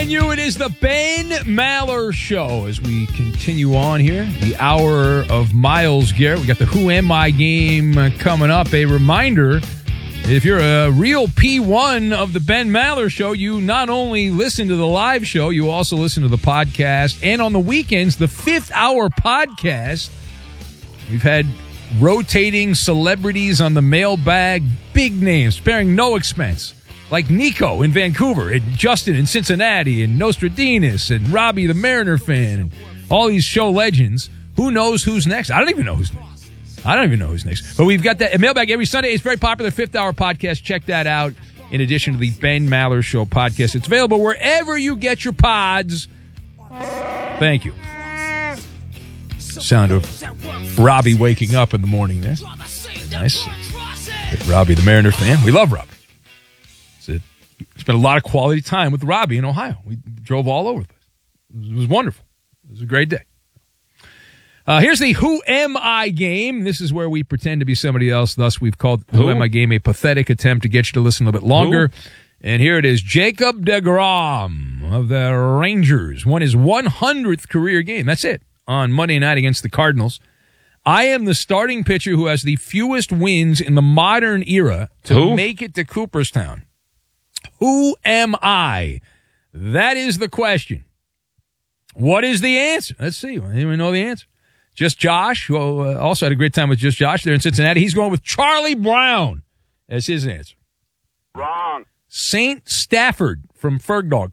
you. It is the Ben Maller Show as we continue on here. The hour of Myles Garrett. We got the Who Am I game coming up. A reminder, if you're a real P1 of the Ben Maller Show, you not only listen to the live show, you also listen to the podcast. And on the weekends, the 5th hour podcast. We've had rotating celebrities on the mailbag, big names, sparing no expense. Like Nico in Vancouver, and Justin in Cincinnati, and Nostradamus, and Robbie the Mariner fan, and all these show legends. Who knows who's next? I don't even know who's next. But we've got that mailbag every Sunday. It's very popular 5th hour podcast. Check that out in addition to the Ben Maller Show podcast. It's available wherever you get your pods. Thank you. Sound of Robbie waking up in the morning there. Nice. Robbie the Mariner fan. We love Robbie. Spent a lot of quality time with Robbie in Ohio. We drove all over the place. It was wonderful. It was a great day. Here's the Who Am I game. This is where we pretend to be somebody else. Thus, we've called Who Am I game a pathetic attempt to get you to listen a little bit longer. Who? And here it is. Jacob deGrom of the Rangers won his 100th career game. That's it. On Monday night against the Cardinals. I am the starting pitcher who has the fewest wins in the modern era to make it to Cooperstown. Who am I? That is the question. What is the answer? Let's see. Anyone know the answer? Just Josh, who also had a great time with Just Josh there in Cincinnati. He's going with Charlie Brown as his answer. Wrong. Saint Stafford from Fergdog.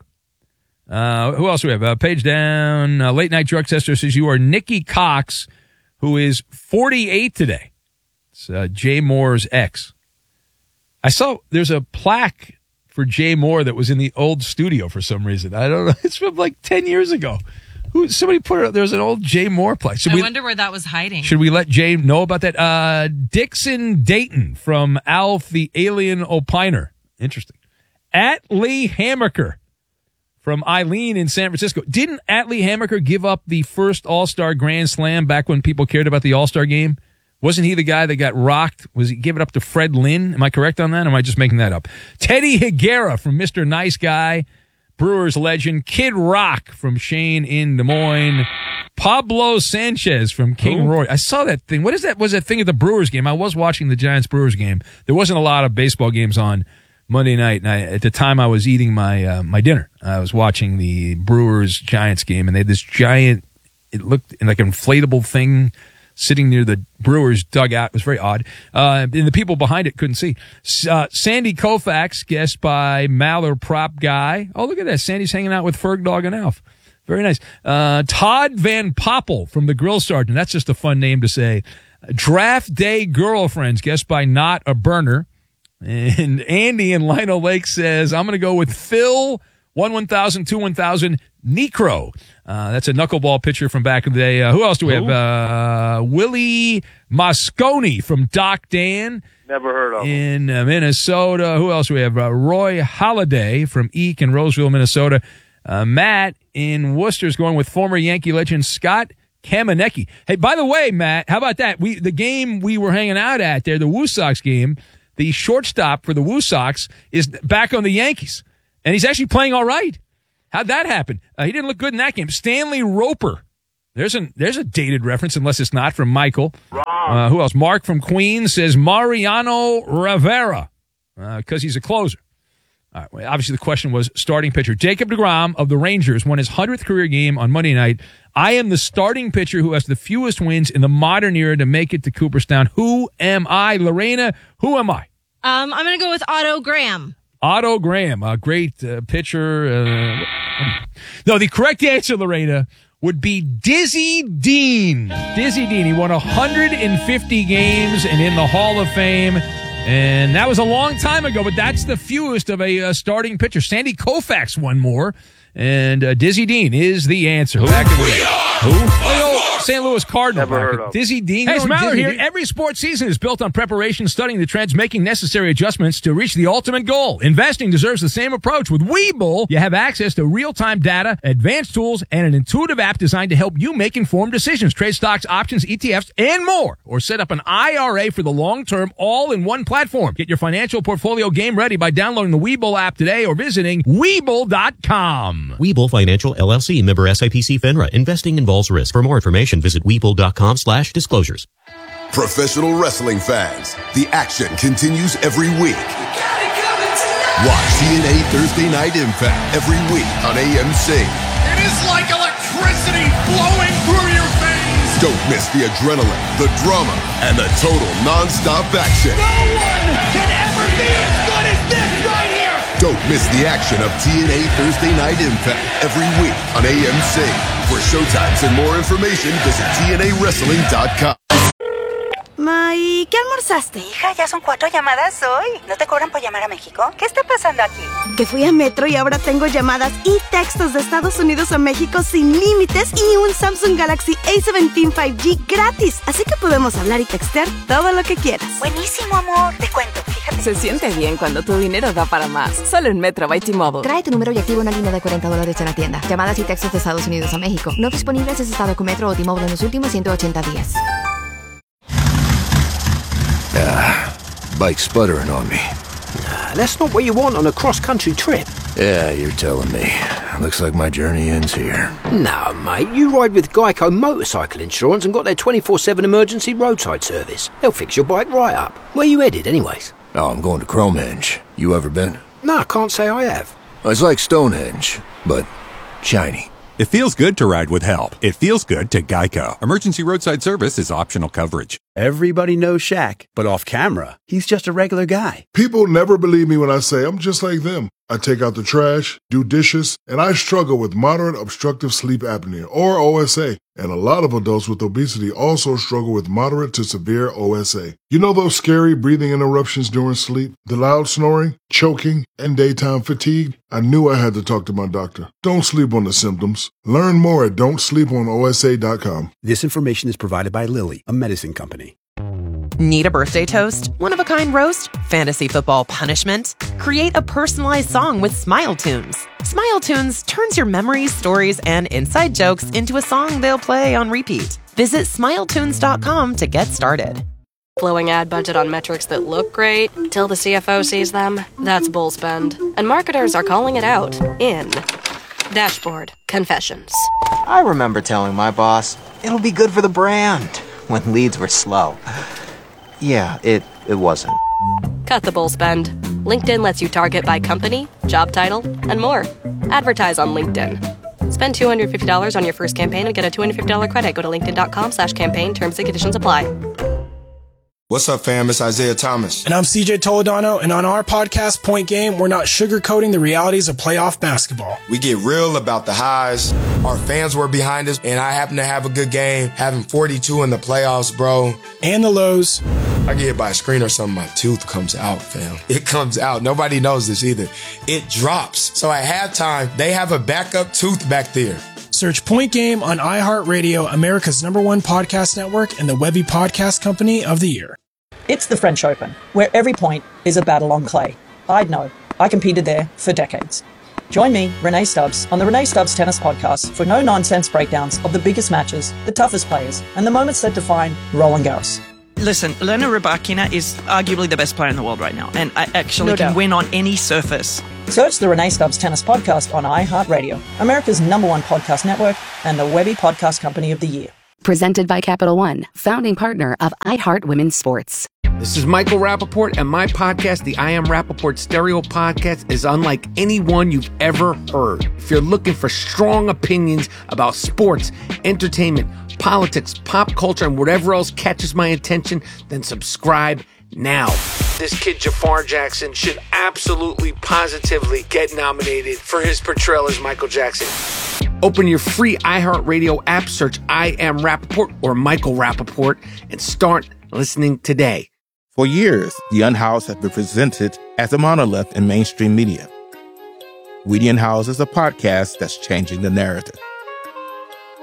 Who else do we have? Page down. Late Night Drug Tester says you are Nikki Cox, who is 48 today. It's Jay Moore's ex. I saw there's a plaque for Jay Moore that was in the old studio for some reason. I don't know. It's from like 10 years ago. Somebody put it up. There's an old Jay Moore plaque. I wonder where that was hiding. Should we let Jay know about that? Dixon Dayton from Alf the Alien Opiner. Interesting. Atlee Hammaker from Eileen in San Francisco. Didn't Atlee Hammaker give up the first All-Star Grand Slam back when people cared about the All-Star game? Wasn't he the guy that got rocked? Was he give it up to Fred Lynn? Am I correct on that? Or am I just making that up? Teddy Higuera from Mr. Nice Guy, Brewers legend. Kid Rock from Shane in Des Moines. Pablo Sanchez from King Roy. I saw that thing. What is that? Was that thing at the Brewers game? I was watching the Giants-Brewers game. There wasn't a lot of baseball games on Monday night, and at the time I was eating my dinner. I was watching the Brewers-Giants game, and they had this giant, it looked like an inflatable thing sitting near the Brewers dugout. It was very odd. And the people behind it couldn't see. Sandy Koufax, guest by Maller Prop Guy. Oh, look at that. Sandy's hanging out with Fergdog and Alf. Very nice. Todd Van Poppel from the Grill Sergeant. That's just a fun name to say. Draft Day Girlfriends, guest by Not a Burner. And Andy in Lino Lake says, I'm going to go with Phil 1-1000, 2-1000, Necro. That's a knuckleball pitcher from back in the day. Who else do we have? Willie Mosconi from Doc Dan. Never heard of In him. Minnesota. Who else do we have? Roy Halladay from Eek in Roseville, Minnesota. Matt in Worcester is going with former Yankee legend Scott Kamenecki. Hey, by the way, Matt, how about that? The game we were hanging out at there, the Woo Sox game, the shortstop for the Woo Sox is back on the Yankees. And he's actually playing all right. How'd that happen? He didn't look good in that game. Stanley Roper. There's a dated reference, unless it's not, from Michael. Wrong. Who else? Mark from Queens says Mariano Rivera, because he's a closer. All right, well, obviously, the question was starting pitcher. Jacob deGrom of the Rangers won his 100th career game on Monday night. I am the starting pitcher who has the fewest wins in the modern era to make it to Cooperstown. Who am I? Lorena, who am I? I'm going to go with Otto Graham. Otto Graham, a great pitcher. No, the correct answer, Lorena, would be Dizzy Dean. Dizzy Dean. He won 150 games and in the Hall of Fame. And that was a long time ago, but that's the fewest of a starting pitcher. Sandy Koufax won more. And Dizzy Dean is the answer. Back to the St. Louis Cardinal. Never heard of. Dizzy Dean. Hey, You know Smaller Dizzy here. Dean? Every sports season is built on preparation, studying the trends, making necessary adjustments to reach the ultimate goal. Investing deserves the same approach. With Webull, you have access to real-time data, advanced tools, and an intuitive app designed to help you make informed decisions. Trade stocks, options, ETFs, and more. Or set up an IRA for the long-term, all in one platform. Get your financial portfolio game ready by downloading the Webull app today or visiting Webull.com. Webull Financial LLC, member SIPC FINRA. Investing involves risk. For more information, visit Webull.com/disclosures. Professional wrestling fans, the action continues every week. Watch TNA Thursday Night Impact every week on AMC. It is like electricity flowing through your veins. Don't miss the adrenaline, the drama, and the total non-stop action. No one can ever be as good as this right here. Don't miss the action of TNA Thursday Night Impact every week on AMC. For showtimes and more information, visit TNAWrestling.com. Ma, ¿y qué almorzaste? Hija, ya son 4 llamadas hoy. ¿No te cobran por llamar a México? ¿Qué está pasando aquí? Que fui a Metro y ahora tengo llamadas y textos de Estados Unidos a México sin límites y un Samsung Galaxy A17 5G gratis. Así que podemos hablar y textear todo lo que quieras. Buenísimo, amor. Te cuento, fíjate. Se siente bien cuando tu dinero da para más. Solo en Metro by T-Mobile. Trae tu número y activa una línea de $40 en la tienda. Llamadas y textos de Estados Unidos a México. No disponibles en estado con Metro o T-Mobile en los últimos 180 días. Bike sputtering on me. That's not what you want on a cross-country trip. Yeah, you're telling me. Looks like my journey ends here. No, mate, you ride with Geico Motorcycle Insurance and got their 24/7 emergency roadside service. They'll fix your bike right up. Where you headed, anyways? Oh, I'm going to Cromenge. You ever been? No, I can't say I have. It's like Stonehenge, but shiny. It feels good to ride with help. It feels good to Geico. Emergency roadside service is optional coverage. Everybody knows Shaq, but off camera, he's just a regular guy. People never believe me when I say I'm just like them. I take out the trash, do dishes, and I struggle with moderate obstructive sleep apnea, or OSA. And a lot of adults with obesity also struggle with moderate to severe OSA. You know those scary breathing interruptions during sleep? The loud snoring, choking, and daytime fatigue? I knew I had to talk to my doctor. Don't sleep on the symptoms. Learn more at don'tsleeponosa.com. This information is provided by Lilly, a medicine company. Need a birthday toast? One-of-a-kind roast? Fantasy football punishment? Create a personalized song with Smile Tunes. Smile Tunes turns your memories, stories, and inside jokes into a song they'll play on repeat. Visit smiletunes.com to get started. Blowing ad budget on metrics that look great till the CFO sees them? That's bull spend. And marketers are calling it out in Dashboard Confessions. I remember telling my boss, it'll be good for the brand, when leads were slow. Yeah, it wasn't. Cut the bull spend. LinkedIn lets you target by company, job title, and more. Advertise on LinkedIn. Spend $250 on your first campaign and get a $250 credit. Go to linkedin.com/campaign. Terms and conditions apply. What's up, fam? It's Isaiah Thomas. And I'm CJ Toledano, and on our podcast, Point Game, we're not sugarcoating the realities of playoff basketball. We get real about the highs. Our fans were behind us, and I happen to have a good game, having 42 in the playoffs, bro. And the lows. I get hit by a screen or something, my tooth comes out, fam. It comes out. Nobody knows this either. It drops. So at halftime, they have a backup tooth back there. Search Point Game on iHeartRadio, America's #1 podcast network, and the Webby Podcast Company of the Year. It's the French Open, where every point is a battle on clay. I'd know. I competed there for decades. Join me, Renee Stubbs, on the Renee Stubbs Tennis Podcast for no-nonsense breakdowns of the biggest matches, the toughest players, and the moments that define Roland Garros. Listen, Elena Rybakina is arguably the best player in the world right now, and I actually can win on any surface. Search the Renee Stubbs Tennis Podcast on iHeartRadio, America's #1 podcast network, and the Webby Podcast Company of the Year. Presented by Capital One, founding partner of iHeart Women's Sports. This is Michael Rappaport, and my podcast, the I Am Rappaport Stereo Podcast, is unlike any one you've ever heard. If you're looking for strong opinions about sports, entertainment, politics, pop culture, and whatever else catches my attention, then subscribe now. This kid, Jafar Jackson, should absolutely, positively get nominated for his portrayal as Michael Jackson. Open your free iHeartRadio app, search I Am Rappaport or Michael Rappaport, and start listening today. For years, The Unhoused has been presented as a monolith in mainstream media. We The Unhoused is a podcast that's changing the narrative.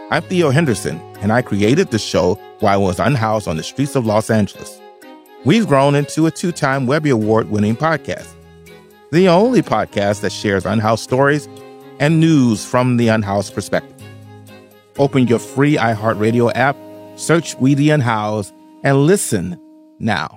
I'm Theo Henderson, and I created the show while I was unhoused on the streets of Los Angeles. We've grown into a 2-time Webby Award-winning podcast, the only podcast that shares unhoused stories and news from the unhoused perspective. Open your free iHeartRadio app, search We the Unhoused, and listen now.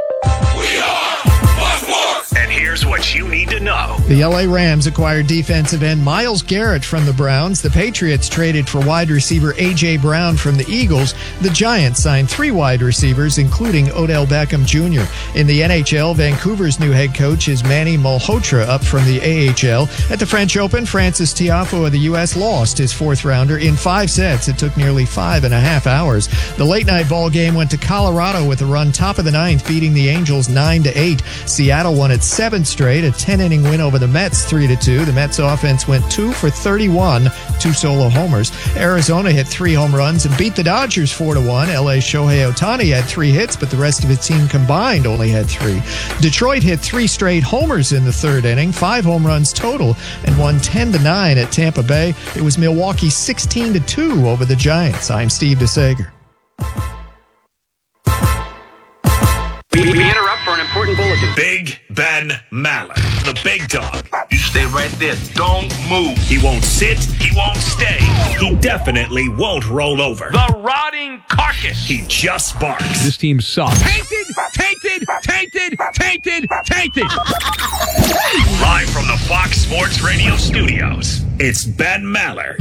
And here's what you need to know. The LA Rams acquired defensive end Myles Garrett from the Browns. The Patriots traded for wide receiver A.J. Brown from the Eagles. The Giants signed 3 wide receivers, including Odell Beckham Jr. In the NHL, Vancouver's new head coach is Manny Malhotra, up from the AHL. At the French Open, Francis Tiafoe of the U.S. lost his 4th rounder in 5 sets. It took nearly 5.5 hours. The late-night ball game went to Colorado with a run top of the 9th, beating the Angels 9-8. Seattle won its 7th straight, a 10-inning win over the Mets 3-2. The Mets offense went 2 for 31, 2 solo homers. Arizona hit 3 home runs and beat the Dodgers 4-1. LA's Shohei Ohtani had 3 hits, but the rest of his team combined only had 3. Detroit hit 3 straight homers in the 3rd inning, 5 home runs total, and won 10-9 at Tampa Bay. It was Milwaukee 16-2 over the Giants. I'm Steve DeSager. We interrupt for an important bulletin. Big Ben Maller, the big dog. You stay right there. Don't move. He won't sit. He won't stay. He definitely won't roll over. The rotting carcass. He just barks. This team sucks. Tainted! Live from the Fox Sports Radio studios, it's Ben Maller.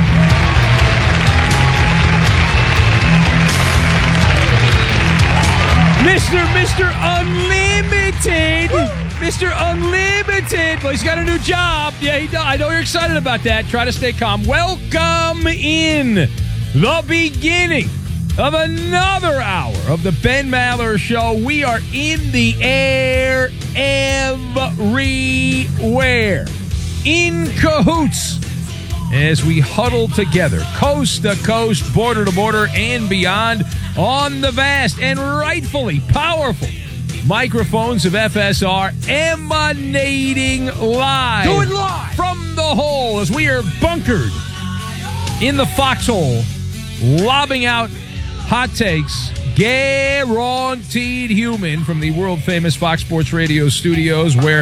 Mr. Unlimited. Mr. Unlimited. Well, he's got a new job. Yeah, he does. I know you're excited about that. Try to stay calm. Welcome in the beginning of another hour of the Ben Maller Show. We are in the air everywhere. In cahoots as we huddle together, coast to coast, border to border, and beyond, on the vast and rightfully powerful microphones of FSR, emanating live. Do it live from the hole as we are bunkered in the foxhole, lobbing out hot takes, guaranteed human, from the world-famous Fox Sports Radio studios, where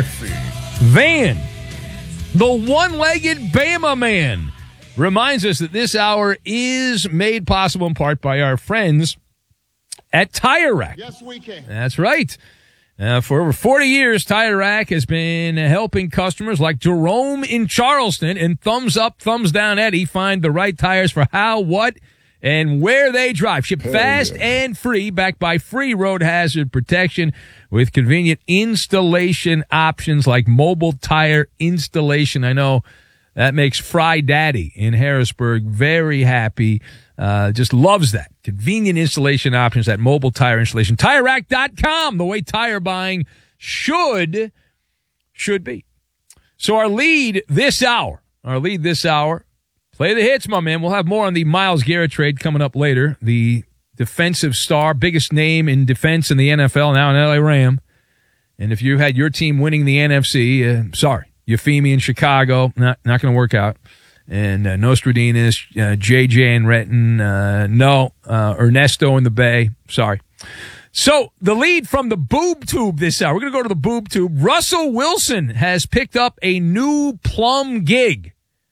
Van, the one-legged Bama man, reminds us that this hour is made possible in part by our friends at Tire Rack. Yes, we can. That's right. For over 40 years, Tire Rack has been helping customers like Jerome in Charleston and Thumbs Up, Thumbs Down Eddie find the right tires for how, what, and where they drive. Shipped fast and free, backed by free road hazard protection with convenient installation options like mobile tire installation. I know that makes Fry Daddy in Harrisburg very happy. Just loves that. Convenient installation options, that mobile tire installation. TireRack.com, the way tire buying should be. So our lead this hour, play the hits, my man. We'll have more on the Myles Garrett trade coming up later. The defensive star, biggest name in defense in the NFL, now an LA Ram. And if you had your team winning the NFC, sorry, Euphemia in Chicago, not going to work out. And Nostradamus, JJ and Renton, Ernesto in the Bay. Sorry. So the lead from the boob tube this hour. We're going to go to the boob tube. Russell Wilson has picked up a new plum gig.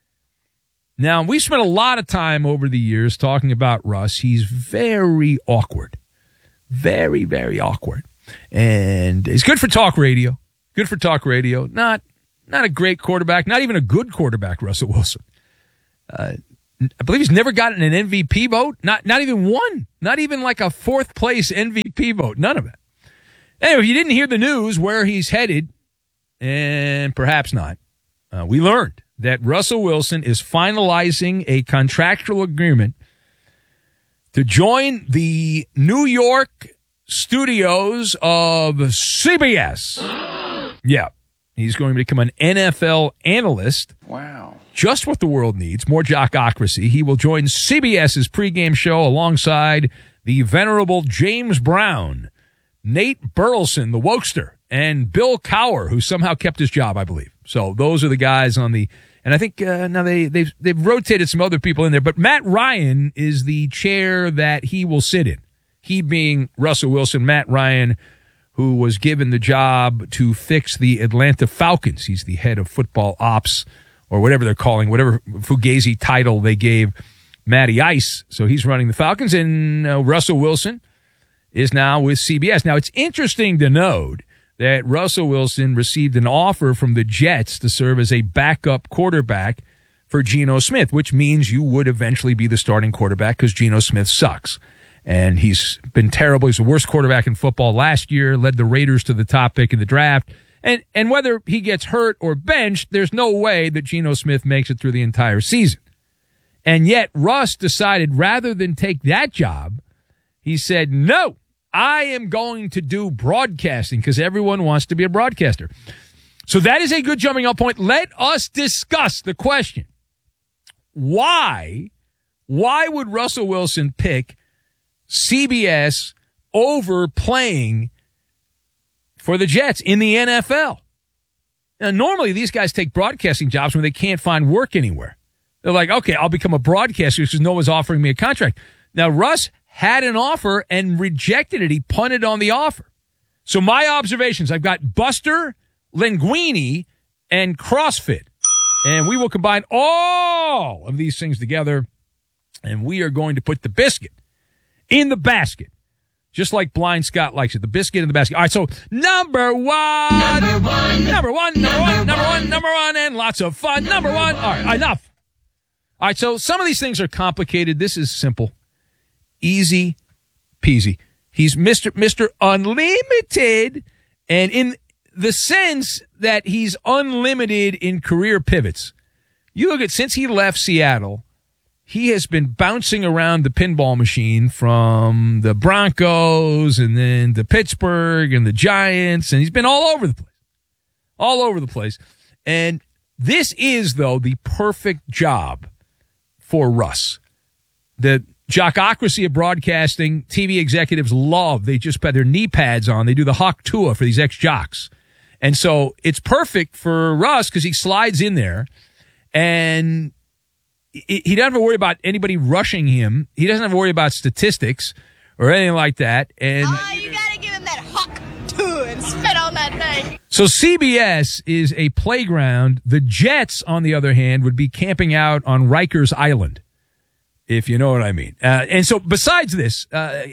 Now, we spent a lot of time over the years talking about Russ. He's very awkward. Very, very awkward. And he's good for talk radio. Not a great quarterback. Not even a good quarterback, Russell Wilson. I believe he's never gotten an MVP vote. Not even one. Not even like a 4th place MVP vote. None of it. Anyway, if you didn't hear the news where he's headed, and perhaps not, we learned that Russell Wilson is finalizing a contractual agreement to join the New York studios of CBS. Yeah. He's going to become an NFL analyst. Wow. Just what the world needs, more jockocracy. He will join CBS's pregame show alongside the venerable James Brown, Nate Burleson, the Wokester, and Bill Cowher, who somehow kept his job, I believe. So those are the guys on the And I think now they've rotated some other people in there. But Matt Ryan is the chair that he will sit in. He being Russell Wilson, Matt Ryan, who was given the job to fix the Atlanta Falcons. He's the head of football ops, or whatever they're calling, whatever Fugazi title they gave Matty Ice. So he's running the Falcons, and Russell Wilson is now with CBS. Now, it's interesting to note that Russell Wilson received an offer from the Jets to serve as a backup quarterback for Geno Smith, which means you would eventually be the starting quarterback because Geno Smith sucks. And he's been terrible. He's the worst quarterback in football last year, led the Raiders to the top pick in the draft. And whether he gets hurt or benched, there's no way that Geno Smith makes it through the entire season. And yet Russ decided rather than take that job, he said, no, I am going to do broadcasting because everyone wants to be a broadcaster. So that is a good jumping off point. Let us discuss the question. Why would Russell Wilson pick CBS over playing for the Jets in the NFL? Now, normally these guys take broadcasting jobs when they can't find work anywhere. They're like, okay, I'll become a broadcaster because no one's offering me a contract. Now, Russ had an offer and rejected it. He punted on the offer. So my observations, I've got Buster, Linguini, and CrossFit. And we will combine all of these things together, and we are going to put the biscuit in the basket, just like Blind Scott likes it. The biscuit in the basket. All right, so number one, and lots of fun. Number one. All right, enough. All right, so some of these things are complicated. This is simple. Easy peasy. He's Mr. Unlimited, and in the sense that he's unlimited in career pivots. You look at, since he left Seattle, he has been bouncing around the pinball machine from the Broncos and then to Pittsburgh and the Giants, and he's been all over the place. All over the place. And this is, though, the perfect job for Russ. The jockocracy of broadcasting, TV executives love. They just put their knee pads on. They do the Hawk Tua for these ex-jocks. And so it's perfect for Russ because he slides in there and he doesn't have to worry about anybody rushing him. He doesn't have to worry about statistics or anything like that. And you gotta give him that Hawk Tua and spit on that thing. So CBS is a playground. The Jets, on the other hand, would be camping out on Rikers Island, if you know what I mean. And so besides this,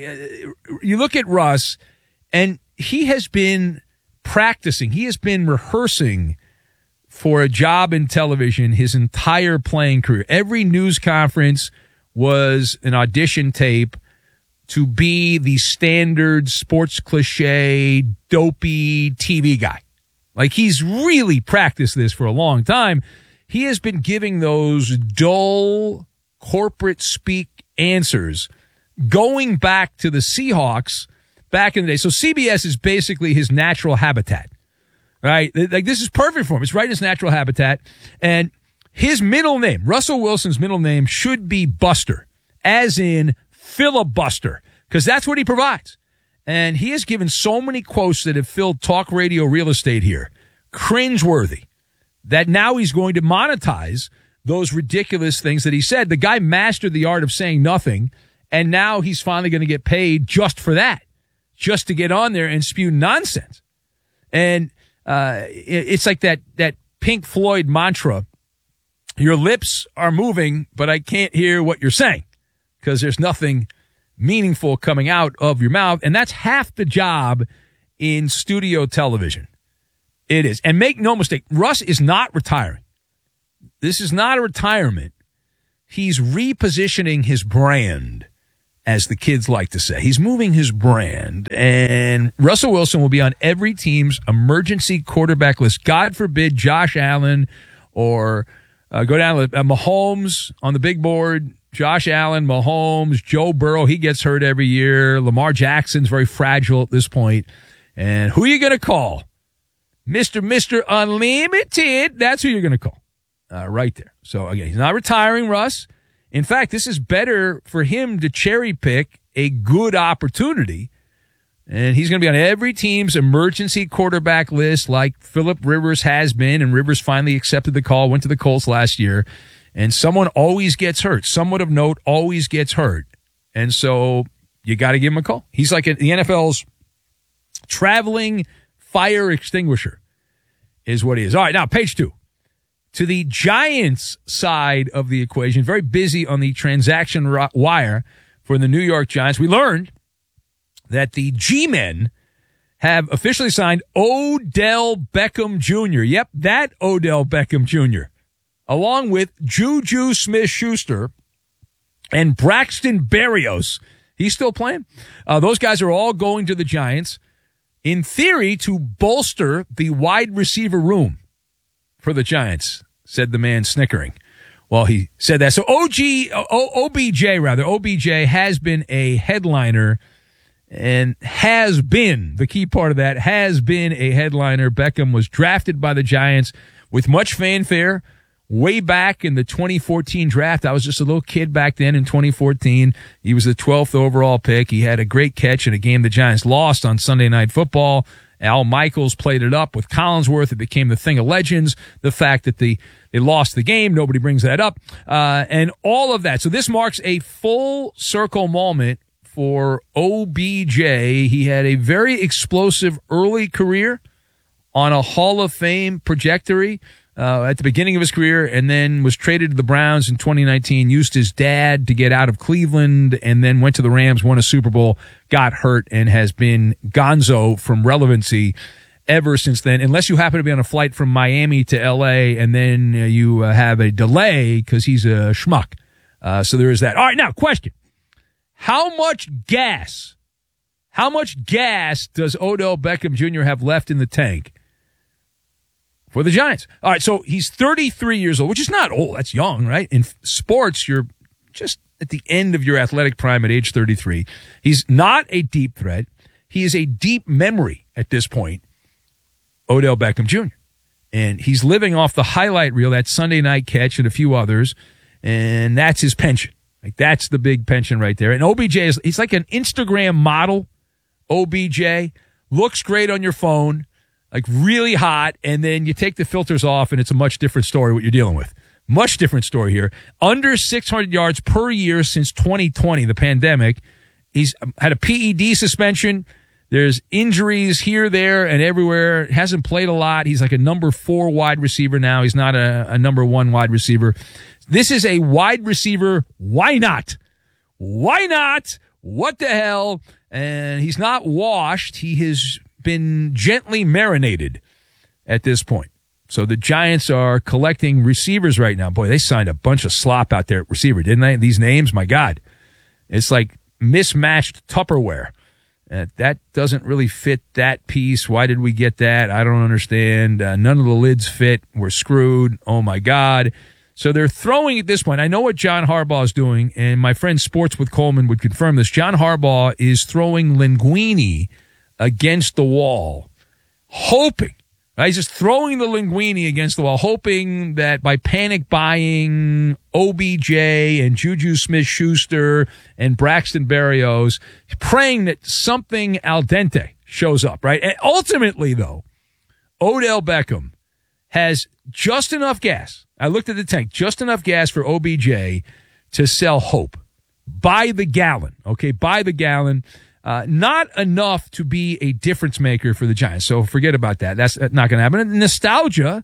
you look at Russ, and he has been practicing. He has been rehearsing for a job in television his entire playing career. Every news conference was an audition tape to be the standard sports cliche, dopey TV guy. Like, he's really practiced this for a long time. He has been giving those dull corporate speak answers going back to the Seahawks back in the day. So CBS is basically his natural habitat, right? Like, this is perfect for him. It's right in his natural habitat. And his middle name, Russell Wilson's middle name, should be Buster, as in filibuster, because that's what he provides. And he has given so many quotes that have filled talk radio real estate here, cringeworthy, that now he's going to monetize those ridiculous things that he said. The guy mastered the art of saying nothing, and now he's finally going to get paid just for that, just to get on there and spew nonsense. And it's like that Pink Floyd mantra, your lips are moving, but I can't hear what you're saying, because there's nothing meaningful coming out of your mouth. And that's half the job in studio television. It is. And make no mistake, Russ is not retiring. This is not a retirement. He's repositioning his brand, as the kids like to say. He's moving his brand. And Russell Wilson will be on every team's emergency quarterback list. God forbid Josh Allen or go down to Mahomes on the big board. Josh Allen, Mahomes, Joe Burrow, he gets hurt every year. Lamar Jackson's very fragile at this point. And who are you going to call? Mr. Unlimited. That's who you're going to call. Right there. So, again, he's not retiring, Russ. In fact, this is better for him to cherry pick a good opportunity And he's going to be on every team's emergency quarterback list like Phillip Rivers has been, and Rivers finally accepted the call, went to the Colts last year. And someone always gets hurt. Someone of note always gets hurt. And so you got to give him a call. He's like the NFL's traveling fire extinguisher is what he is. All right, now page 2. To the Giants side of the equation, very busy on the transaction wire for the New York Giants. We learned that the G-Men have officially signed Odell Beckham Jr. Yep, that Odell Beckham Jr., along with Juju Smith-Schuster and Braxton Berrios. He's still playing. Those guys are all going to the Giants, in theory, to bolster the wide receiver room for the Giants, said the man snickering. Well, he said that. So OBJ has been a headliner and has been, the key part of that, has been a headliner. Beckham was drafted by the Giants with much fanfare way back in the 2014 draft. I was just a little kid back then in 2014. He was the 12th overall pick. He had a great catch in a game the Giants lost on Sunday Night Football. Al Michaels played it up with Collinsworth. It became the thing of legends. The fact that they lost the game, nobody brings that up, and all of that. So this marks a full circle moment for OBJ. He had a very explosive early career on a Hall of Fame trajectory at the beginning of his career, and then was traded to the Browns in 2019, used his dad to get out of Cleveland, and then went to the Rams, won a Super Bowl, got hurt, and has been gonzo from relevancy ever since then, unless you happen to be on a flight from Miami to L.A., and then you have a delay because he's a schmuck. So there is that. All right, now, question. How much gas does Odell Beckham Jr. have left in the tank for the Giants? All right, so he's 33 years old, which is not old. That's young, right? In sports, you're just at the end of your athletic prime at age 33. He's not a deep threat. He is a deep memory at this point, Odell Beckham Jr. And he's living off the highlight reel, that Sunday night catch and a few others, and that's his pension. Like, that's the big pension right there. And OBJ he's like an Instagram model. OBJ looks great on your phone, like really hot, and then you take the filters off and it's a much different story what you're dealing with. Much different story here. Under 600 yards per year since 2020, the pandemic. He's had a PED suspension. There's injuries here, there, and everywhere. Hasn't played a lot. He's like a number 4 wide receiver now. He's not a number 1 wide receiver. This is a wide receiver. Why not? Why not? What the hell? And he's not washed. He has been gently marinated at this point. So the Giants are collecting receivers right now. Boy, they signed a bunch of slop out there at receiver, didn't they? These names, my God. It's like mismatched Tupperware. That doesn't really fit that piece. Why did we get that? I don't understand. None of the lids fit. We're screwed. Oh, my God. So they're throwing at this point. I know what John Harbaugh is doing, and my friend Sports with Coleman would confirm this. John Harbaugh is throwing Linguini against the wall, hoping. Right? He's just throwing the Linguini against the wall, hoping that by panic buying OBJ and Juju Smith-Schuster and Braxton Berrios, praying that something al dente shows up, right? And ultimately, though, Odell Beckham has just enough gas. I looked at the tank, just enough gas for OBJ to sell hope by the gallon. Okay, by the gallon. Not enough to be a difference maker for the Giants. So forget about that. That's not going to happen. And nostalgia,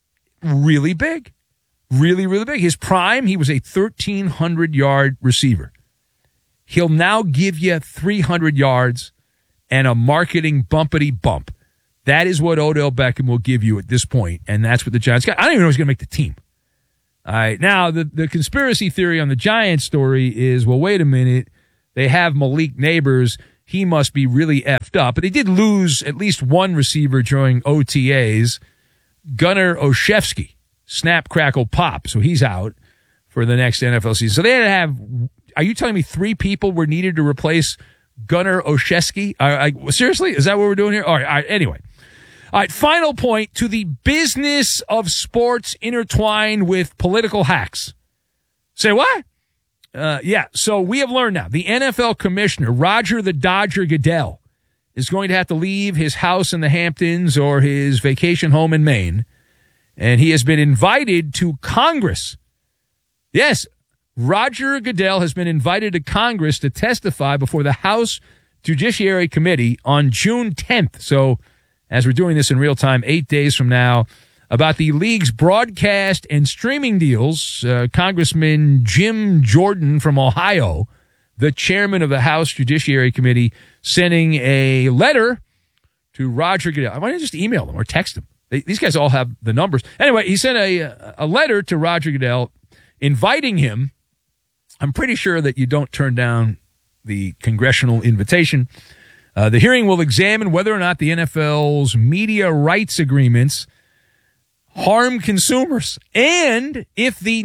really big. Really, really big. His prime, he was a 1,300-yard receiver. He'll now give you 300 yards and a marketing bumpity bump. That is what Odell Beckham will give you at this point, and that's what the Giants got. I don't even know if he's going to make the team. All right, now the conspiracy theory on the Giants story is, well, wait a minute. They have Malik Neighbors. He must be really effed up. But they did lose at least one receiver during OTAs. Gunnar Olszewski, snap, crackle, pop. So he's out for the next NFL season. So they had to have, are you telling me 3 people were needed to replace Gunnar Olszewski? Seriously? Is that what we're doing here? All right, anyway. All right, final point, to the business of sports intertwined with political hacks. Say what? So we have learned now. The NFL commissioner, Roger the Dodger Goodell, is going to have to leave his house in the Hamptons or his vacation home in Maine, and he has been invited to Congress. Yes, Roger Goodell has been invited to Congress to testify before the House Judiciary Committee on June 10th. So, as we're doing this in real time, 8 days from now, about the league's broadcast and streaming deals. Congressman Jim Jordan from Ohio, the chairman of the House Judiciary Committee, sending a letter to Roger Goodell. Why don't you just email them or text them? These guys all have the numbers. Anyway, he sent a letter to Roger Goodell inviting him. I'm pretty sure that you don't turn down the congressional invitation. The hearing will examine whether or not the NFL's media rights agreements harm consumers, and if the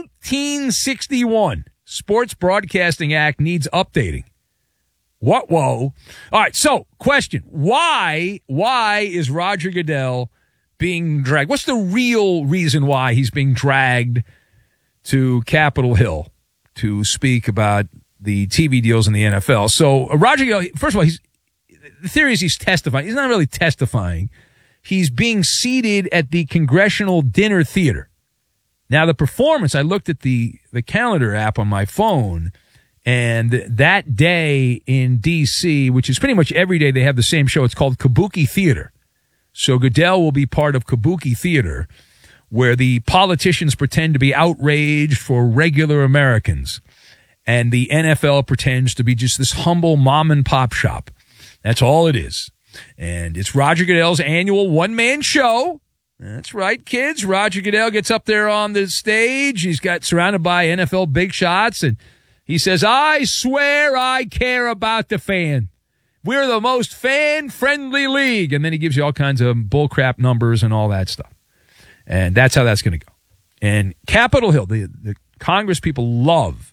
1961 Sports Broadcasting Act needs updating. What? Whoa. All right, so question. Why is Roger Goodell being dragged? What's the real reason why he's being dragged to Capitol Hill to speak about the TV deals in the NFL? So Roger Goodell, first of all, the theory is he's testifying. He's not really testifying. He's being seated at the Congressional Dinner Theater. Now, the performance, I looked at the calendar app on my phone, and that day in D.C., which is pretty much every day they have the same show, it's called Kabuki Theater. So Goodell will be part of Kabuki Theater, where the politicians pretend to be outraged for regular Americans, and the NFL pretends to be just this humble mom-and-pop shop. That's all it is. And it's Roger Goodell's annual one-man show. That's right, kids. Roger Goodell gets up there on the stage. He's got surrounded by NFL big shots, and he says, "I swear I care about the fan. We're the most fan-friendly league." And then he gives you all kinds of bullcrap numbers and all that stuff. And that's how that's going to go. And Capitol Hill, the Congress people love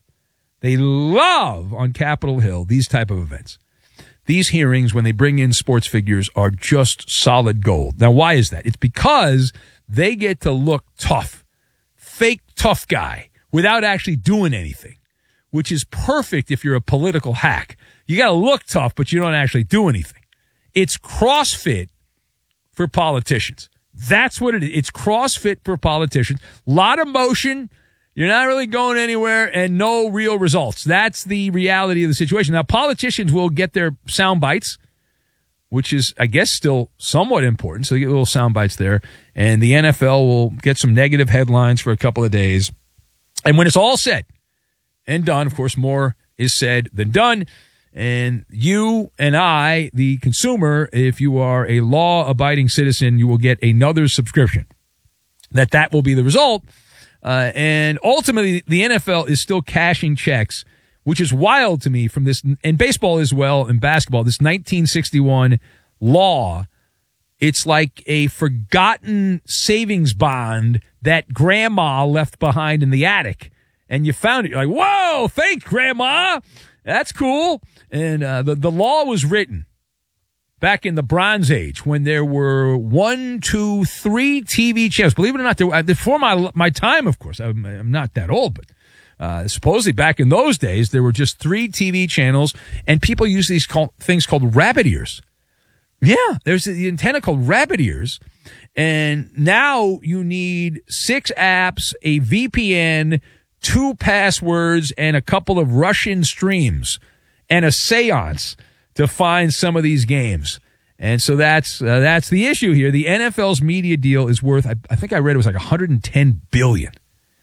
on Capitol Hill these type of events. These hearings, when they bring in sports figures, are just solid gold. Now, why is that? It's because they get to look tough, fake tough guy, without actually doing anything, which is perfect if you're a political hack. You got to look tough, but you don't actually do anything. It's CrossFit for politicians. That's what it is. It's CrossFit for politicians. A lot of motion. You're not really going anywhere, and no real results. That's the reality of the situation. Now, politicians will get their sound bites, which is, I guess, still somewhat important. So they get little sound bites there. And the NFL will get some negative headlines for a couple of days. And when it's all said and done, of course, more is said than done. And you and I, the consumer, if you are a law-abiding citizen, you will get another subscription. That will be the result. And ultimately, the NFL is still cashing checks, which is wild to me from this, and baseball as well, and basketball, this 1961 law. It's like a forgotten savings bond that grandma left behind in the attic. And you found it. You're like, whoa, thanks, Grandma. That's cool. And the law was written back in the Bronze Age when there were 1, 2, 3 TV channels. Believe it or not, before my time, of course, I'm not that old, but supposedly back in those days, there were just 3 TV channels, and people used these things called rabbit ears. Yeah, there's the antenna called rabbit ears, and now you need 6 apps, a VPN, 2 passwords, and a couple of Russian streams, and a seance to find some of these games. And so that's the issue here. The NFL's media deal is worth, I think I read it was like $110 billion.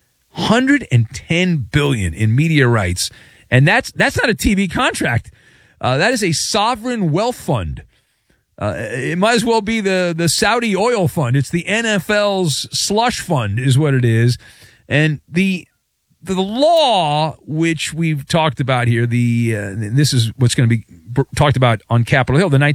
$110 billion in media rights. And that's not a TV contract. That is a sovereign wealth fund. It might as well be the Saudi oil fund. It's the NFL's slush fund is what it is. And the law, which we've talked about here, this is what's going to be talked about on Capitol Hill, the